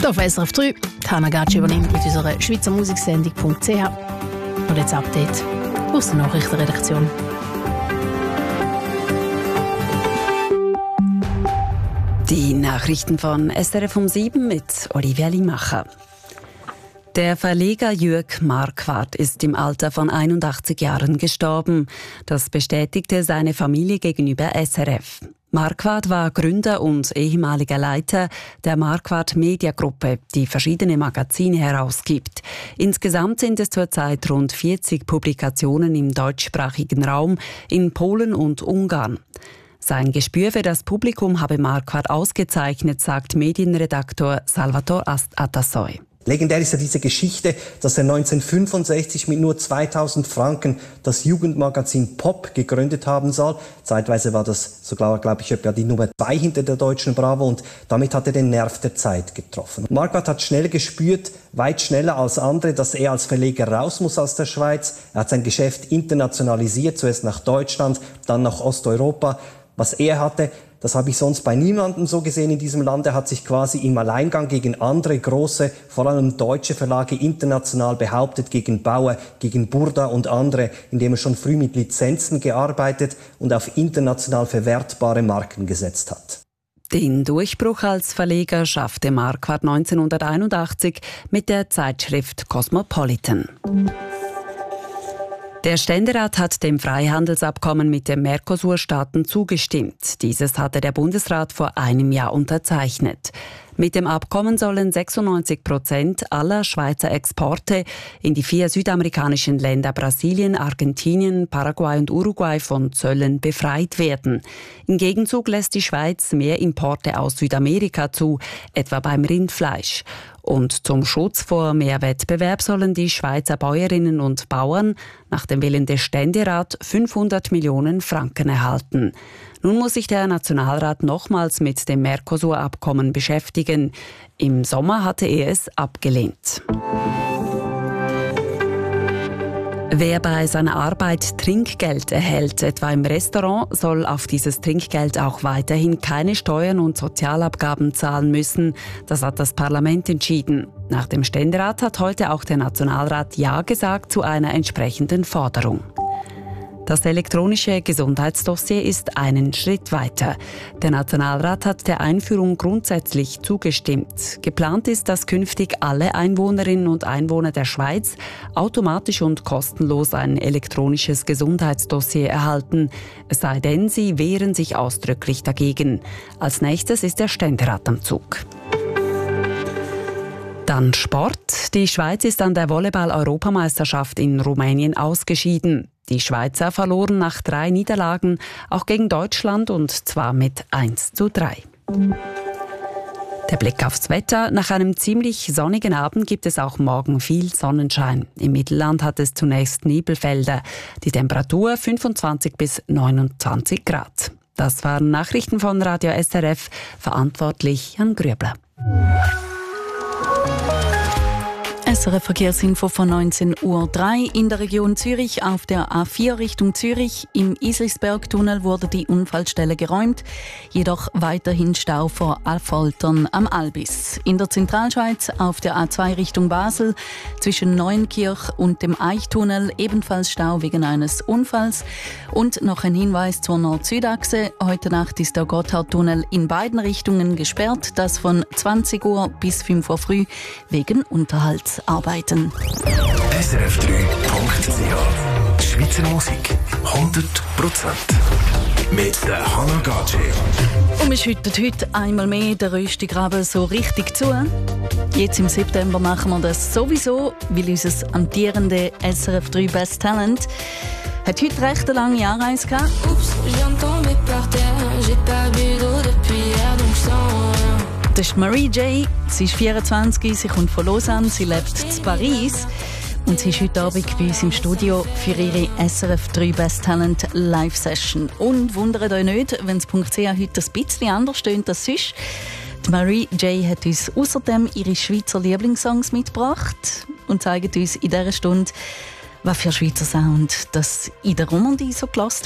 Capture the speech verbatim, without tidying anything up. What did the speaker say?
Hier auf S R F drei, Hannah Gatsch übernimmt mit unserer Schweizer Musiksendung .ch. Und jetzt Update aus der Nachrichtenredaktion. Die Nachrichten von S R F um sieben mit Olivia Limacher. Der Verleger Jürg Marquardt ist im Alter von einundachtzig Jahren gestorben. Das bestätigte seine Familie gegenüber S R F. Marquardt war Gründer und ehemaliger Leiter der Marquardt Media Gruppe, die verschiedene Magazine herausgibt. Insgesamt sind es zurzeit rund vierzig Publikationen im deutschsprachigen Raum in Polen und Ungarn. Sein Gespür für das Publikum habe Marquardt ausgezeichnet, sagt Medienredaktor Salvatore Atassoy. Legendär ist ja diese Geschichte, dass er neunzehnhundertfünfundsechzig mit nur zweitausend Franken das Jugendmagazin Pop gegründet haben soll. Zeitweise war das sogar, glaube ich, etwa die Nummer zwei hinter der deutschen Bravo und damit hat er den Nerv der Zeit getroffen. Marquardt hat schnell gespürt, weit schneller als andere, dass er als Verleger raus muss aus der Schweiz. Er hat sein Geschäft internationalisiert, zuerst nach Deutschland, dann nach Osteuropa. Was er hatte, das habe ich sonst bei niemandem so gesehen in diesem Land. Er hat sich quasi im Alleingang gegen andere große, vor allem deutsche Verlage international behauptet, gegen Bauer, gegen Burda und andere, indem er schon früh mit Lizenzen gearbeitet und auf international verwertbare Marken gesetzt hat. Den Durchbruch als Verleger schaffte Marquardt neunzehnhunderteinundachtzig mit der Zeitschrift Cosmopolitan. Der Ständerat hat dem Freihandelsabkommen mit den Mercosur-Staaten zugestimmt. Dieses hatte der Bundesrat vor einem Jahr unterzeichnet. Mit dem Abkommen sollen sechsundneunzig Prozent aller Schweizer Exporte in die vier südamerikanischen Länder Brasilien, Argentinien, Paraguay und Uruguay von Zöllen befreit werden. Im Gegenzug lässt die Schweiz mehr Importe aus Südamerika zu, etwa beim Rindfleisch. Und zum Schutz vor mehr Wettbewerb sollen die Schweizer Bäuerinnen und Bauern nach dem Willen des Ständerats fünfhundert Millionen Franken erhalten. Nun muss sich der Nationalrat nochmals mit dem Mercosur-Abkommen beschäftigen. Im Sommer hatte er es abgelehnt. Wer bei seiner Arbeit Trinkgeld erhält, etwa im Restaurant, soll auf dieses Trinkgeld auch weiterhin keine Steuern und Sozialabgaben zahlen müssen. Das hat das Parlament entschieden. Nach dem Ständerat hat heute auch der Nationalrat Ja gesagt zu einer entsprechenden Forderung. Das elektronische Gesundheitsdossier ist einen Schritt weiter. Der Nationalrat hat der Einführung grundsätzlich zugestimmt. Geplant ist, dass künftig alle Einwohnerinnen und Einwohner der Schweiz automatisch und kostenlos ein elektronisches Gesundheitsdossier erhalten. Es sei denn, sie wehren sich ausdrücklich dagegen. Als nächstes ist der Ständerat am Zug. Dann Sport. Die Schweiz ist an der Volleyball-Europameisterschaft in Rumänien ausgeschieden. Die Schweizer verloren nach drei Niederlagen auch gegen Deutschland und zwar mit eins zu drei. Der Blick aufs Wetter. Nach einem ziemlich sonnigen Abend gibt es auch morgen viel Sonnenschein. Im Mittelland hat es zunächst Nebelfelder. Die Temperatur fünfundzwanzig bis neunundzwanzig Grad. Das waren Nachrichten von Radio S R F. Verantwortlich Jan Grübler. S R F-Verkehrsinfo von neunzehn Uhr drei. In der Region Zürich auf der A vier Richtung Zürich. Im Islisbergtunnel wurde die Unfallstelle geräumt, jedoch weiterhin Stau vor Affoltern am Albis. In der Zentralschweiz auf der A zwei Richtung Basel zwischen Neuenkirch und dem Eichtunnel ebenfalls Stau wegen eines Unfalls. Und noch ein Hinweis zur Nord-Süd-Achse. Heute Nacht ist der Gotthardtunnel in beiden Richtungen gesperrt, das von zwanzig Uhr bis fünf Uhr früh wegen Unterhalts. Arbeiten. S R F drei Punkt C H Schweizer Musik hundert Prozent mit der Hannah Gatsch. Und wir schütten heute einmal mehr den Röstigraben so richtig zu. Jetzt im September machen wir das sowieso, weil unser amtierende S R F drei Best Talent hat heute recht eine lange Anreise gehabt. Ups, das ist Marie J. Sie ist vierundzwanzig, sie kommt von Lausanne, sie lebt in Paris. Und sie ist heute Abend bei uns im Studio für ihre S R F drei Best Talent Live Session. Und wundert euch nicht, wenn das .ch heute ein bisschen anders steht als sonst. Die Marie J. hat uns außerdem ihre Schweizer Lieblingssongs mitgebracht und zeigt uns in dieser Stunde, was für Schweizer Sound das in der Romandie so gelassen